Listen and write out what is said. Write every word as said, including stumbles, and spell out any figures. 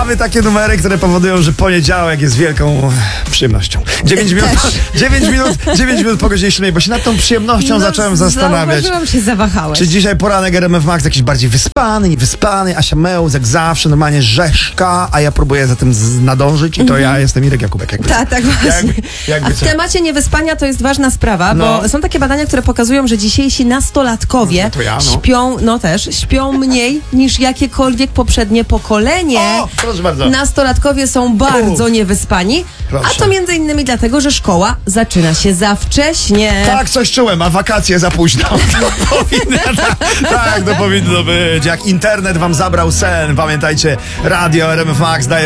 Mamy takie numery, które powodują, że poniedziałek jest wielką przyjemnością. dziewięć minut, dziewięć minut, dziewięć minut po godzinie siódmej, bo się nad tą przyjemnością No, zacząłem zastanawiać. Zauważyłam, się zawahałeś. Czy dzisiaj poranek R M F Max jakiś bardziej wyspany, niewyspany, Asia Mełz jak zawsze, normalnie rzeszka, a ja próbuję za tym z- nadążyć i to ja jestem Irek Jakubek. Jakby Tak, tak właśnie. Jakby, jakby A w co. temacie niewyspania to jest ważna sprawa, No. bo są takie badania, które pokazują, że dzisiejsi nastolatkowie No to ja, no. śpią, no też, śpią mniej niż jakiekolwiek poprzednie pokolenie. O, proszę bardzo. Nastolatkowie są bardzo U. niewyspani, Proszę. a to między innymi dlatego, że szkoła zaczyna się za wcześnie. Tak, coś czułem, a wakacje za późno. To powinno, tak, tak, to powinno być. Jak internet wam zabrał sen, pamiętajcie, radio R M F Max daje